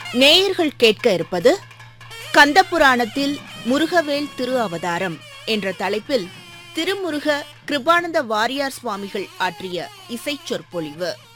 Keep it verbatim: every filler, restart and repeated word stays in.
நேயர்கள் கேட்க இருப்பது கந்தபுராணத்தில் முருகவேள் திரு அவதாரம் என்ற தலைப்பில் திருமுருக கிருபானந்த வாரியார் சுவாமிகள் ஆற்றிய இசைச் சொற்பொழிவு.